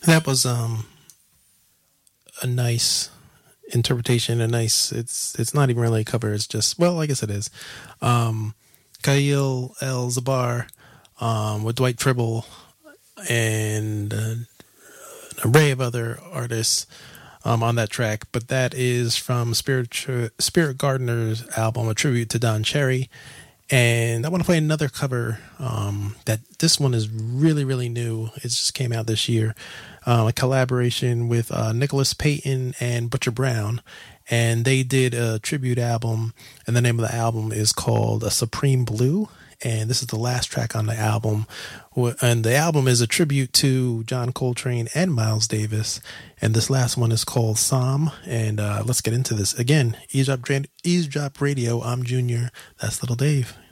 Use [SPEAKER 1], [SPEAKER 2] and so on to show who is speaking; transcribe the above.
[SPEAKER 1] That was a nice interpretation. A nice. It's not even really a cover. It's just, well, I guess it is. Khalil El Zabar with Dwight Tribble and an array of other artists on that track. But that is from Spirit Gardener's album, a tribute to Don Cherry. And I want to play another cover that this one is really, really new. It just came out this year. A collaboration with Nicholas Payton and Butcher Brown. And they did a tribute album. And the name of the album is called A Supreme Blue. And this is the last track on the album. And the album is a tribute to John Coltrane and Miles Davis. And this last one is called Psalm. And let's get into this. Again, Eavesdrop Radio. I'm Junior. That's Little Dave.